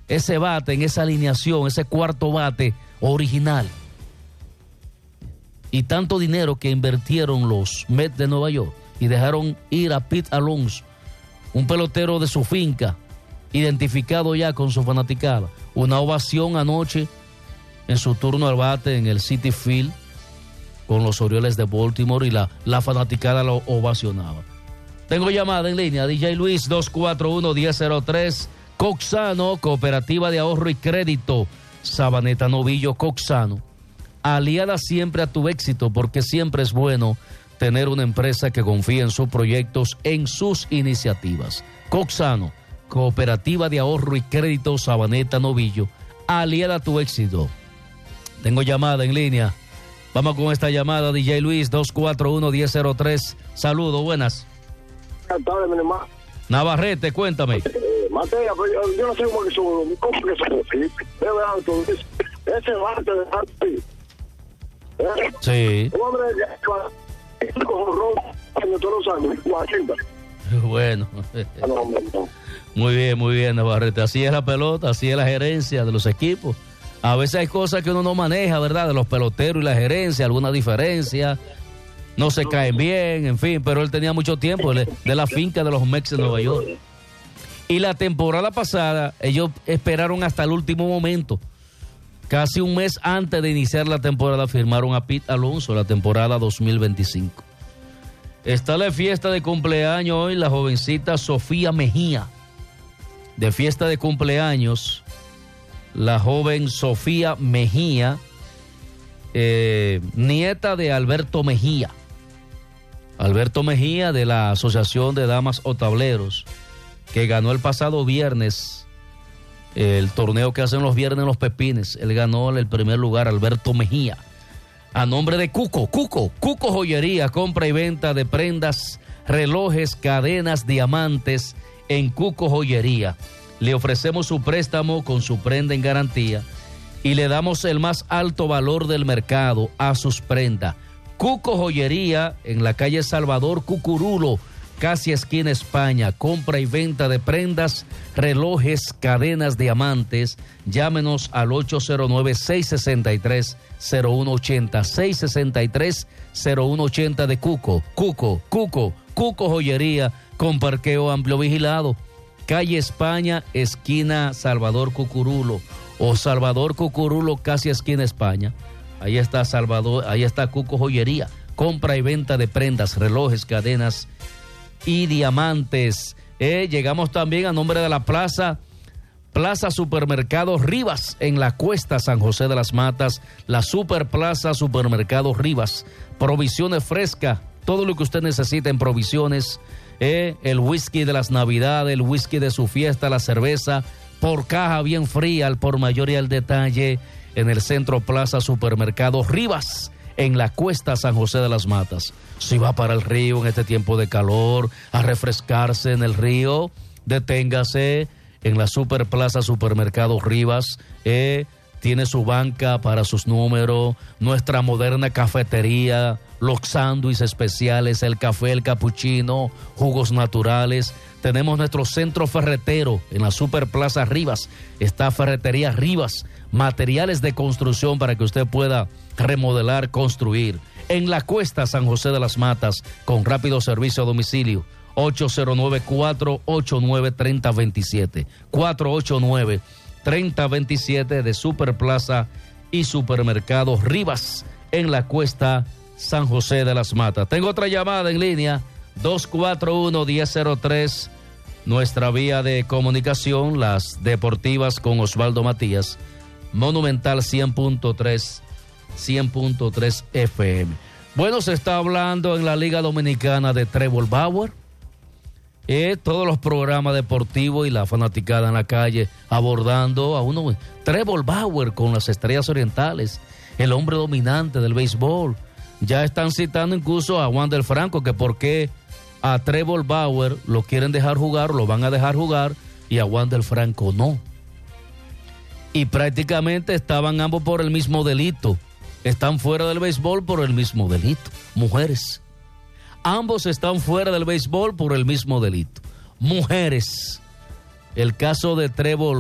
ese bate en esa alineación, ese cuarto bate original. Y tanto dinero que invirtieron los Mets de Nueva York y dejaron ir a Pete Alonso, un pelotero de su finca, identificado ya con su fanaticada. Una ovación anoche en su turno al bate en el Citi Field con los Orioles de Baltimore, y la fanaticada lo ovacionaba. Tengo llamada en línea, DJ Luis, 241-1003, Coxano, Cooperativa de Ahorro y Crédito, Sabaneta Novillo, Coxano. Aliada siempre a tu éxito, porque siempre es bueno tener una empresa que confíe en sus proyectos, en sus iniciativas. Coxano, Cooperativa de Ahorro y Crédito, Sabaneta Novillo, aliada a tu éxito. Tengo llamada en línea. Vamos con esta llamada, DJ Luis, 241-1003. Saludos, buenas. Buenas tardes, mi hermano. Navarrete, cuéntame. Mateo, yo no sé cómo que son. Ese bate de Santi. Sí. Un hombre con ron, todos los años, 40. Bueno. Muy bien, Navarrete. Así es la pelota, así es la gerencia de los equipos. A veces hay cosas que uno no maneja, ¿verdad? De los peloteros y la gerencia, alguna diferencia. No se caen bien, en fin, pero él tenía mucho tiempo de la finca de los Mets de Nueva York. Y la temporada pasada, ellos esperaron hasta el último momento. Casi un mes antes de iniciar la temporada, firmaron a Pete Alonso, la temporada 2025. Está de fiesta de cumpleaños hoy la jovencita Sofía Mejía. De fiesta de cumpleaños, la joven Sofía Mejía, nieta de Alberto Mejía. Alberto Mejía, de la Asociación de Damas o Tableros, que ganó el pasado viernes el torneo que hacen los viernes en Los Pepines. Él ganó el primer lugar, Alberto Mejía. A nombre de Cuco Joyería, compra y venta de prendas, relojes, cadenas, diamantes en Cuco Joyería. Le ofrecemos su préstamo con su prenda en garantía y le damos el más alto valor del mercado a sus prendas. Cuco Joyería en la calle Salvador Cucurulo, casi esquina España. Compra y venta de prendas, relojes, cadenas, diamantes. Llámenos al 809-663-0180. 663-0180 de Cuco. Cuco Joyería con parqueo amplio vigilado. Calle España, esquina Salvador Cucurulo, o Salvador Cucurulo, casi esquina España. Ahí está Cuco Joyería. Compra y venta de prendas, relojes, cadenas y diamantes. Llegamos también a nombre de la Plaza Supermercado Rivas en la Cuesta San José de las Matas. La Superplaza Supermercado Rivas. Provisiones frescas, todo lo que usted necesita en provisiones. El whisky de las Navidades, el whisky de su fiesta, la cerveza por caja bien fría, al por mayor y al detalle, en el Centro Plaza Supermercado Rivas, en la Cuesta San José de las Matas. Si va para el río en este tiempo de calor, a refrescarse en el río, deténgase en la Superplaza Supermercado Rivas. Tiene su banca para sus números, nuestra moderna cafetería, los sándwiches especiales, el café, el capuchino, jugos naturales. Tenemos nuestro centro ferretero en la Superplaza Rivas. Está Ferretería Rivas, materiales de construcción para que usted pueda remodelar, construir. En la Cuesta San José de las Matas, con rápido servicio a domicilio. 809-489-3027. 489-3027 de Superplaza y Supermercado Rivas en la Cuesta San José de las Matas. Tengo otra llamada en línea, 241-1003, nuestra vía de comunicación, las deportivas con Osvaldo Matías, Monumental 100.3 FM. Bueno, se está hablando en la Liga Dominicana de Trevor Bauer. Todos los programas deportivos y la fanaticada en la calle abordando a uno. Trevor Bauer con las Estrellas Orientales, el hombre dominante del béisbol. Ya están citando incluso a Wander Franco, que por qué a Trevor Bauer lo quieren dejar jugar, lo van a dejar jugar, y a Wander Franco no. Y prácticamente estaban ambos por el mismo delito. Están fuera del béisbol por el mismo delito. Mujeres. Ambos están fuera del béisbol por el mismo delito. Mujeres. El caso de Trevor